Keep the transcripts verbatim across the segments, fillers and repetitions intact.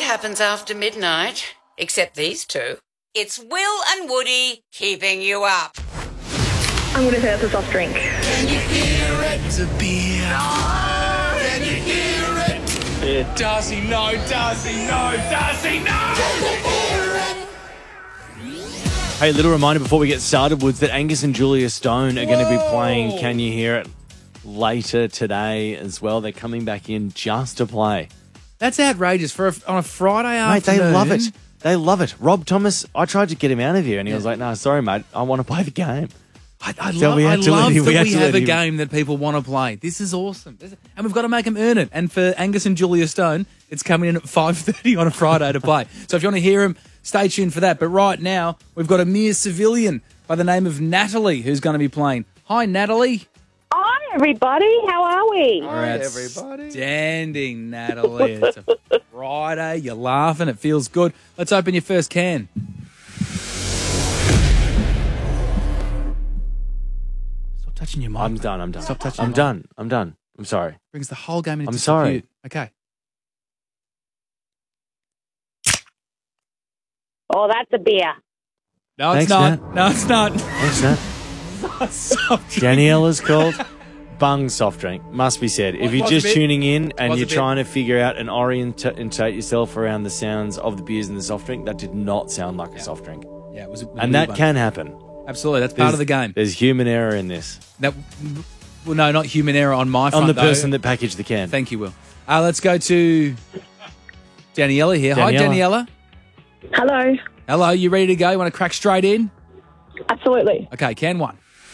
happens after midnight, except these two. It's Will and Woody keeping you up. I'm going to say it's a soft drink. Can you hear it? It's a beer. No! Can you hear it? Yeah. Darcy, no, Darcy, no, Darcy, no! Can you hear it? Hey, little reminder before we get started, Woods, that Angus and Julia Stone are going to be playing Can You Hear It later today as well. They're coming back in just to play. That's outrageous for a, on a Friday Mate, afternoon. they love it. They love it. Rob Thomas, I tried to get him out of here, and he yeah. was like, no, sorry, mate, I want to play the game. I, I, so lo- we I had to love him, that we, we have a him. game that people want to play. This is awesome. And we've got to make them earn it. And for Angus and Julia Stone, it's coming in at five thirty on a Friday to play. So if you want to hear them, stay tuned for that. But right now, we've got a mere civilian by the name of Natalie who's going to be playing. Hi, Natalie. Hi, everybody. How are we? Hi, everybody. Outstanding, Natalie. It's a Friday. You're laughing. It feels good. Let's open your first can. Stop touching your mic. I'm done. I'm done. Stop touching I'm your done. I'm done. I'm sorry. Brings the whole game into I'm sorry. Okay. Oh, that's a beer. No, Thanks, it's not. Nat. No, it's not. Thanks, Nat. Soft drink. Daniela's called Bung Soft Drink. Must be said. If you're Was just a bit. tuning in and Was a you're bit. trying to figure out and orientate yourself around the sounds of the beers in the soft drink, that did not sound like a soft drink. Yeah, it was. It was And a that weird can happen. one. Absolutely, that's part There's- of the game. There's human error in this. That, well, no, not human error on my front. On the though. person that packaged the can. Thank you, Will. Uh, let's go to Daniela here. Hi, Daniela. Daniela. Hello. Hello, you ready to go? You want to crack straight in? Absolutely. Okay, can one.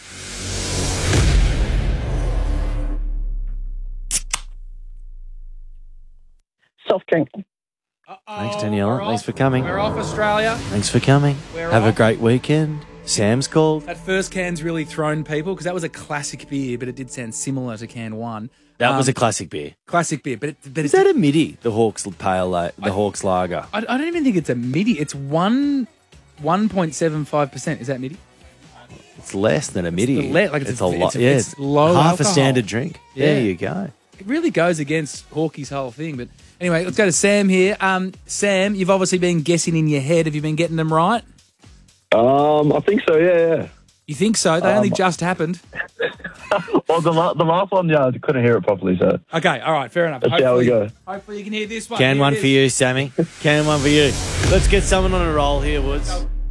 Soft drink. Uh-oh, Thanks, Daniela. we're Thanks off. for coming. We're off, Australia. Thanks for coming. We're Have a off. great weekend. Sam's called. That first can's really thrown people because that was a classic beer, but it did sound similar to can one. That Um, was a classic beer. classic beer, but it, but Is it, that a midi? The Hawks Pale, La- the I- Hawks Lager. I, I don't even think it's a midi. It's one one point seven five percent. Is that midi? It's less than a midi. the le- like it's it's a- a lot. it's a- Yeah, it's low half alcohol. a standard drink. Yeah. There you go. It really goes against Hawkey's whole thing. But anyway, let's go to Sam here. Um, Sam, you've obviously been guessing in your head. Have you been getting them right? Um, I think so. Yeah, yeah. You think so? They only just happened. Well, the la- the last one, yeah, I couldn't hear it properly. So Okay, all right, fair enough. let's see how we Hopefully, go. hopefully you can hear this one. Can Here one it for is. you, Sammy. Can one for you. Let's get someone on a roll here, Woods.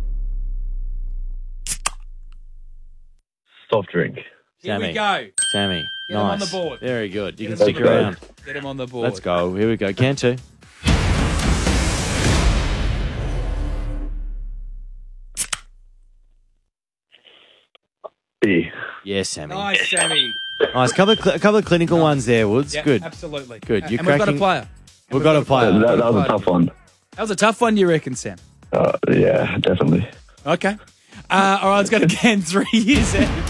Soft drink. Here Sammy. we go. Sammy. Get him on nice. the board. Very good. You Get can him on stick the board. around. Get him on the board. Let's go. Here we go. Can two. B. Yes, Sammy. Nice, Sammy. Nice. Couple of, cl- a couple of clinical ones there, Woods. Yeah, Good. absolutely. Good. Uh, You're and we've got a cracking- player. We've got a player. That, that was a tough one. That was a tough one, you reckon, Sam? Uh, yeah, definitely. Okay. Uh, all right, let's go to can three years.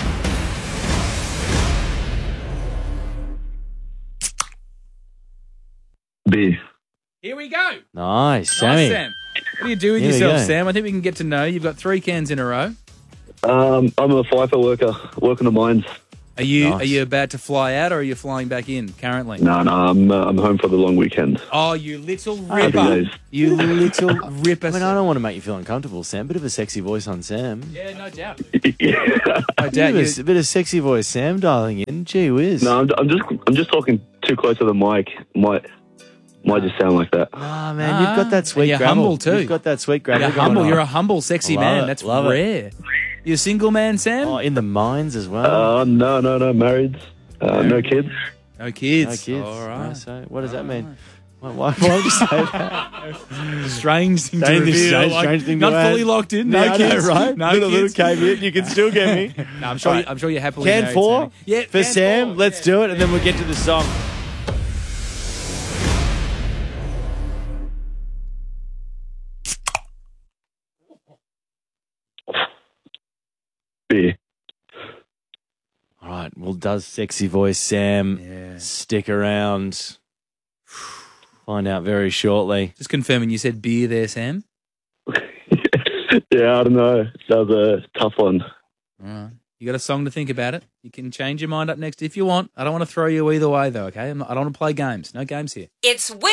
B. Here we go. Nice, Sammy. Nice, Sam. What do you do with Here we yourself, go. Sam? I think we can get to know. You've got three cans in a row. Um, I'm a FIFO worker, working the mines. Are you Nice. are you about to fly out, or are you flying back in currently? No, no, I'm uh, I'm home for the long weekend. Oh, you little Happy ripper! days. You little ripper! I mean, I don't want to make you feel uncomfortable, Sam. Bit of a sexy voice on Sam. Yeah, no doubt. yeah. No Bit doubt. of, You, a, a bit of sexy voice, Sam, dialing in. Gee whiz. No, I'm, I'm just I'm just talking too close to the mic. Might might just sound like that. Nah, man, you've got that sweet And you're gravel. humble, too. You've got that sweet gravel. you're going humble. on. You're a humble, sexy Love man. it, That's love it. rare. You a single man, Sam? Oh, in the mines as well. Uh, no, no, no, married, uh, no kids. no kids. no kids. All right. No, so what does that mean? Why, why, why would you say that? Strange thing to Strange, reveal. strange, like, strange thing to not add. fully locked in. No Yeah, I know, kids. right? No little, kids. little caveat. You can still get me. No, I'm sure. All You, right. I'm sure you're happily Can married, four Sammy. Yeah, for can Sam. four. Let's Yeah. do it, and then we'll get to the song. B. All right. Well, does sexy voice Sam Yeah. stick around? Find out very shortly. Just confirming, you said beer there, Sam. Yeah, I don't know. That was a tough one. All right. You got a song to think about it. You can change your mind up next if you want. I don't want to throw you either way, though. Okay, I'm not, I don't want to play games. No games here. It's Will